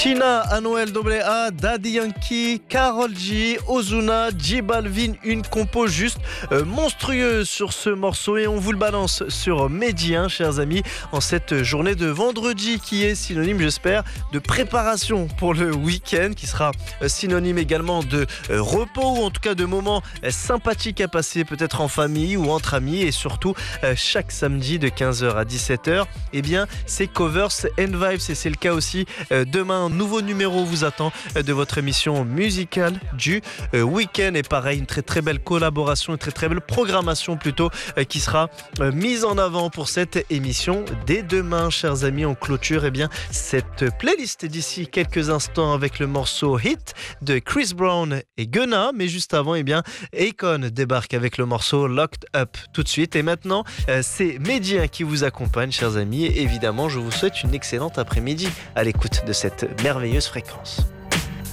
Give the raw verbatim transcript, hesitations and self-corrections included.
China, Anuel A A, Daddy Yankee, Karol G, Ozuna, J Balvin, une compo juste euh, monstrueuse sur ce morceau et on vous le balance sur Mehdi, hein, chers amis, en cette journée de vendredi qui est synonyme, j'espère, de préparation pour le week-end, qui sera euh, synonyme également de euh, repos ou en tout cas de moments euh, sympathiques à passer peut-être en famille ou entre amis et surtout euh, chaque samedi de quinze heures à dix-sept heures, eh bien c'est Covers and Vibes et c'est le cas aussi euh, demain. Un nouveau numéro vous attend de votre émission musicale du week-end et pareil, une très très belle collaboration, une très très belle programmation plutôt qui sera mise en avant pour cette émission dès demain, chers amis. On clôture eh bien cette playlist d'ici quelques instants avec le morceau Hit de Chris Brown et Gunna, mais juste avant eh bien Akon débarque avec le morceau Locked Up tout de suite. Et maintenant c'est Mehdi qui vous accompagne, chers amis, et évidemment je vous souhaite une excellente après-midi à l'écoute de cette merveilleuse fréquence.